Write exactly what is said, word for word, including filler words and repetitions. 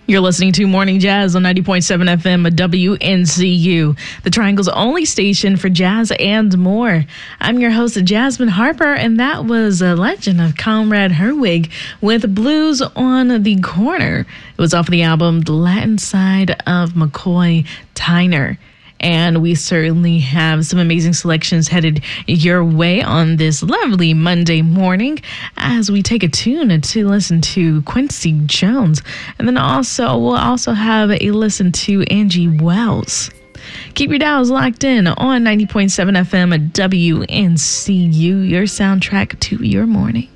You're listening to Morning Jazz on ninety point seven F M W N C U, the Triangle's only station for jazz and more. I'm your host, Jasmine Harper, and that was a legend of Conrad Herwig with Blues on the Corner. It was off the album The Latin Side of McCoy Tyner. And we certainly have some amazing selections headed your way on this lovely Monday morning as we take a tune to listen to Quincy Jones. And then also, we'll also have a listen to Angie Wells. Keep your dials locked in on ninety point seven F M W N C U, your soundtrack to your morning.